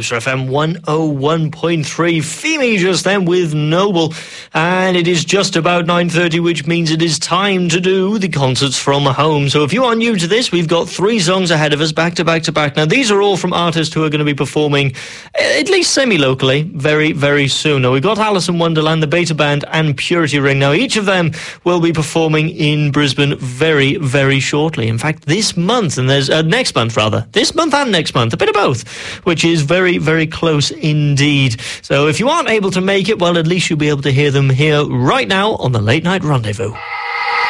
Closer FM 101.3. Femi just then with Noble. And it is just about 9:30, which means it is time to do the concerts from home. So if you are new to this, we've got 3 songs ahead of us, back to back to back. Now, these are all from artists who are going to be performing, at least semi-locally, very, very soon. Now, we've got Alice in Wonderland, the Beta Band, and Purity Ring. Now, each of them will be performing in Brisbane very, very shortly. In fact, this month, and there's next month, rather. This month and next month, a bit of both, which is very, very close indeed. So if you aren't able to make it, well, at least you'll be able to hear them here right now on the Late Night Rendezvous.